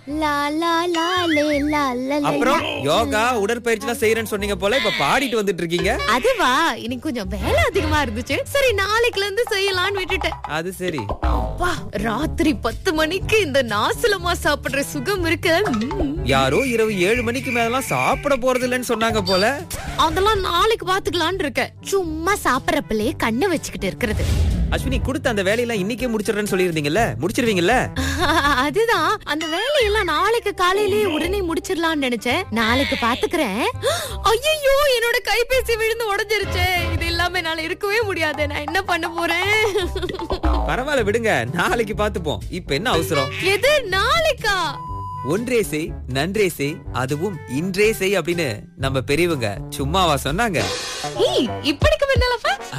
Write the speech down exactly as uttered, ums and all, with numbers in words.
லா லா லா லே லா லா லே. அப்புறம் யோகா உடற்பயிற்சி எல்லாம் செய்யறேன்னு சொன்னீங்க போல, இப்ப பாடிட்டு வந்துட்டு இருக்கீங்க. அதுவா, இன்னைக்கு கொஞ்சம் வேலை அதிகமா இருந்துச்சு. சரி நாளைக்குல இருந்து செய்யலாம்னு விட்டுட்டேன். அது சரி. அப்பா, ராத்திரி பத்து மணிக்கு இந்த நாசலமா சாப்பிடுற சுகம் இருக்கு. ம்ம். யாரோ இரவு ஏழு மணிக்கு மேலாம் சாப்பிட போறது இல்லைன்னு சொன்னாங்க போல. அதெல்லாம் நாளைக்கு பாத்துக்கலாம்னு இருக்கேன். சும்மா சாப்பிடறப்பலே கண்ணை வச்சுக்கிட்டு இருக்கிறது. அஸ்வினி, கொடுத்த அந்த வேலையெல்லாம் இன்னைக்கே முடிச்சிடுறேன்னு சொல்லியிருந்தீங்கல்ல, முடிச்சிருவீங்கல்ல? அதுதான், அந்த வேலையெல்லாம் நாளைக்கு காலையிலேயே உடனே முடிச்சிடலாம்னு நினைச்சேன். நாளைக்கு பாத்துக்கிறேன். ஐயோ, என்னோட கைபேசி விழுந்து உடைஞ்சிருச்சே. இது இல்லாம என்னால இருக்கவே முடியாது. நான் என்ன பண்ண போறேன்? பரவாயில்ல விடுங்க, நாளைக்கு பாத்துப்போம். இப்ப என்ன அவசரம்? எது நாளைக்கா? ஒன்றே செய் நன்றே செய், அதுவும் இன்றே செய் அப்படின்னு நம்ம பெரியவங்க சும்மாவா சொன்னாங்க? ஏய், இப்படிக்கு முன்னால